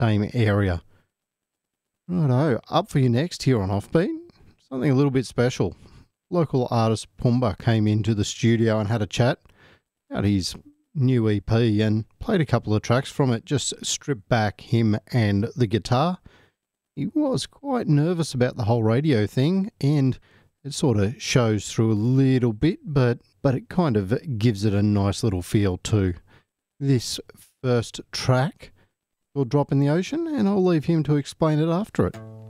same area. Righto, up for you next here on Offbeat. Something a little bit special. Local artist Pumbaa came into the studio and had a chat about his new EP and played a couple of tracks from it, just stripped back him and the guitar. He was quite nervous about the whole radio thing, and it sort of shows through a little bit, but it kind of gives it a nice little feel too. This first track will drop in the ocean, and I'll leave him to explain it after it.